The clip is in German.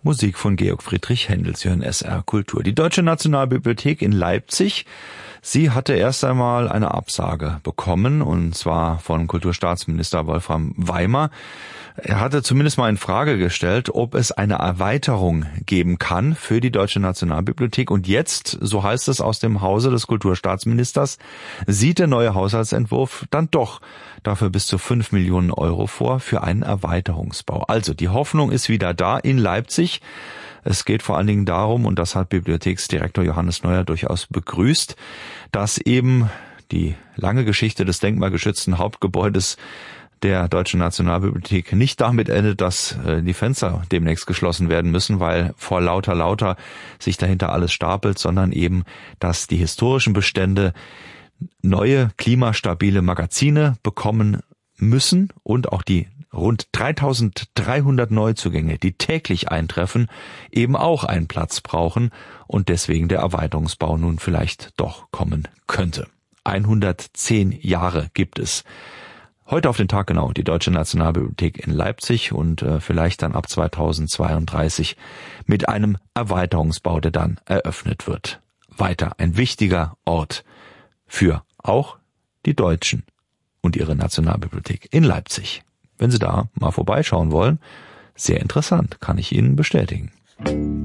Musik von Georg Friedrich Händel, Sie hören SR Kultur. Die Deutsche Nationalbibliothek in Leipzig, sie hatte erst einmal eine Absage bekommen, und zwar von Kulturstaatsminister Wolfram Weimer. Er hatte zumindest mal in Frage gestellt, ob es eine Erweiterung geben kann für die Deutsche Nationalbibliothek. Und jetzt, so heißt es aus dem Hause des Kulturstaatsministers, sieht der neue Haushaltsentwurf dann doch dafür bis zu 5 Millionen Euro vor für einen Erweiterungsbau. Also die Hoffnung ist wieder da in Leipzig. Es geht vor allen Dingen darum, und das hat Bibliotheksdirektor Johannes Neuer durchaus begrüßt, dass eben die lange Geschichte des denkmalgeschützten Hauptgebäudes der Deutschen Nationalbibliothek nicht damit endet, dass die Fenster demnächst geschlossen werden müssen, weil vor lauter sich dahinter alles stapelt, sondern eben, dass die historischen Bestände neue klimastabile Magazine bekommen müssen und auch die rund 3300 Neuzugänge, die täglich eintreffen, eben auch einen Platz brauchen und deswegen der Erweiterungsbau nun vielleicht doch kommen könnte. 110 Jahre gibt es heute auf den Tag genau die Deutsche Nationalbibliothek in Leipzig und vielleicht dann ab 2032 mit einem Erweiterungsbau, der dann eröffnet wird. Weiter ein wichtiger Ort für auch die Deutschen und ihre Nationalbibliothek in Leipzig. Wenn Sie da mal vorbeischauen wollen, sehr interessant, kann ich Ihnen bestätigen.